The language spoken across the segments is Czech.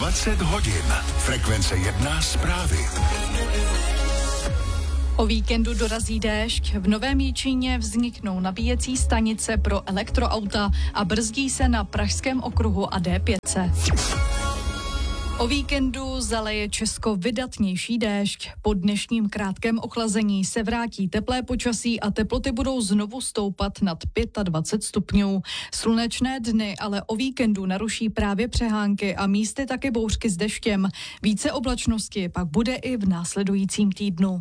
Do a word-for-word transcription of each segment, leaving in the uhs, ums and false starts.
dvacet hodin. Frekvence jedna zprávy. O víkendu dorazí déšť, v Novém Jičíně vzniknou nabíjecí stanice pro elektroauta a brzdí se na pražském okruhu a D pět. O víkendu zaleje Česko vydatnější déšť. Po dnešním krátkém ochlazení se vrátí teplé počasí a teploty budou znovu stoupat nad dvacet pět stupňů. Slunečné dny ale o víkendu naruší právě přehánky a místy taky bouřky s deštěm. Více oblačnosti pak bude i v následujícím týdnu.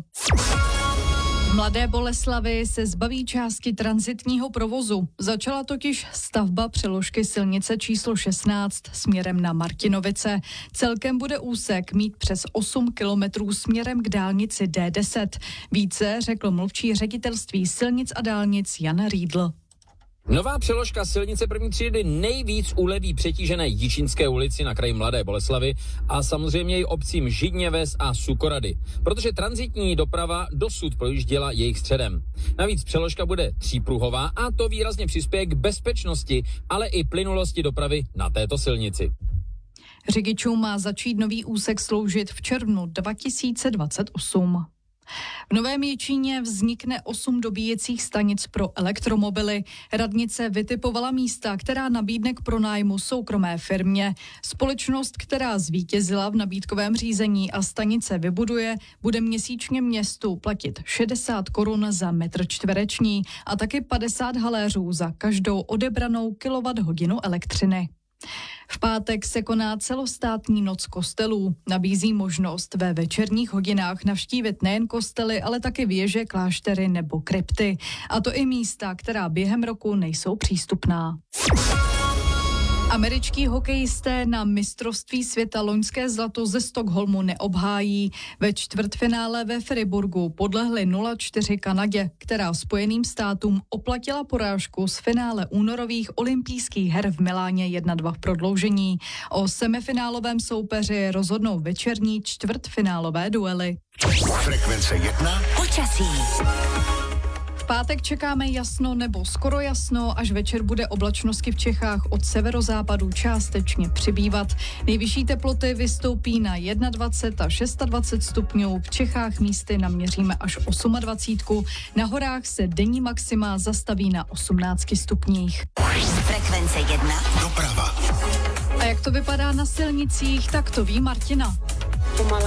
V Mladé Boleslavi se zbaví části tranzitního provozu. Začala totiž stavba přeložky silnice číslo šestnáct směrem na Martinovice. Celkem bude úsek mít přes osm kilometrů směrem k dálnici D deset. Více řekl mluvčí ředitelství silnic a dálnic Jan Riedl. Nová přeložka silnice první třídy nejvíc uleví přetížené Jičínské ulici na kraji Mladé Boleslavi a samozřejmě i obcím Židněves a Sukorady, protože tranzitní doprava dosud projížděla jejich středem. Navíc přeložka bude třípruhová a to výrazně přispěje k bezpečnosti, ale i plynulosti dopravy na této silnici. Řidičům má začít nový úsek sloužit v červnu dva tisíce dvacet osm. V Novém Jičíně vznikne osm dobíjecích stanic pro elektromobily. Radnice vytipovala místa, která nabídne k pronájmu soukromé firmě. Společnost, která zvítězila v nabídkovém řízení a stanice vybuduje, bude měsíčně městu platit šedesát korun za metr čtvereční a taky padesát haléřů za každou odebranou kilowatthodinu elektřiny. V pátek se koná celostátní noc kostelů. Nabízí možnost ve večerních hodinách navštívit nejen kostely, ale taky věže, kláštery nebo krypty. A to i místa, která během roku nejsou přístupná. Američtí hokejisté na mistrovství světa loňské zlato ze Stockholmu neobhájí. Ve čtvrtfinále ve Friburgu podlehli nula čtyři Kanadě, která Spojeným státům oplatila porážku z finále únorových olympijských her v Miláně jedna dva v prodloužení. O semifinálovém soupeři rozhodnou večerní čtvrtfinálové duely. Frekvence jedna. Počasí. V pátek čekáme jasno nebo skoro jasno, až večer bude oblačnosti v Čechách od severozápadu částečně přibývat. Nejvyšší teploty vystoupí na dvacet jedna až dvacet šest stupňů, v Čechách místy naměříme až dvacet osm, na horách se denní maxima zastaví na osmnácti stupních. Frekvence jedna. Doprava. A jak to vypadá na silnicích, tak to ví Martina.